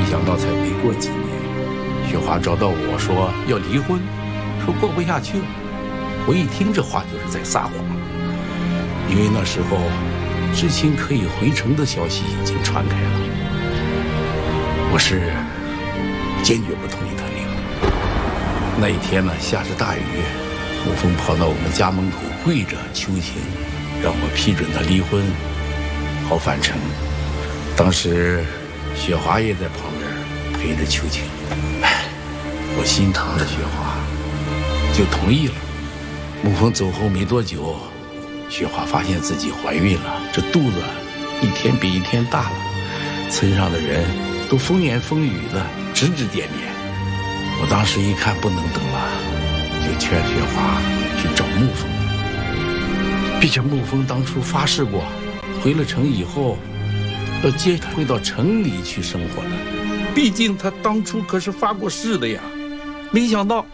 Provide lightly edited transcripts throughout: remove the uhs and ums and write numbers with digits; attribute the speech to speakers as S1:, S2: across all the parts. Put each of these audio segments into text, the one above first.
S1: 想到才没过几年，雪华找到我说要离婚，说过不下去了。我一听这话就是在撒谎，因为那时候知青可以回城的消息已经传开了。我是坚决不同意他离婚。那一天呢，下着大雨，沐风跑到我们家门口跪着求情，让我批准他离婚，好返程。当时雪华也在旁边陪着求情，我心疼着雪华，就同意了。沐风走后没多久，雪华发现自己怀孕了，这肚子一天比一天大了，村上的人都风言风语的，指指点点。我当时一看不能等了，就劝雪华去找沐风。毕竟沐风当初发誓过，回了城以后要接他回到城里去生活的。毕竟他当初可是发过誓的呀。没想到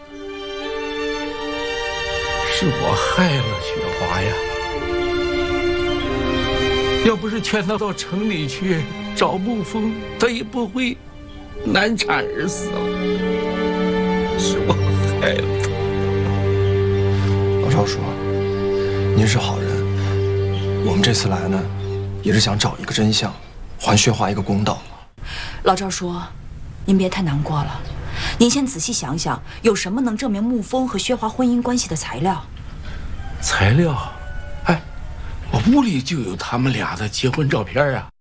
S1: 是我害了雪华呀！要不是劝他到城里去找沐风，他也不会难产而死了。是我害了
S2: 他。老赵叔，您是好人，我们这次来呢，也是想找一个真相，还雪华一个公道。
S3: 老赵叔，您别太难过了，您先仔细想想，有什么能证明沐风和雪华婚姻关系的材料？
S1: 材料？哎，我屋里就有他们俩的结婚照片啊。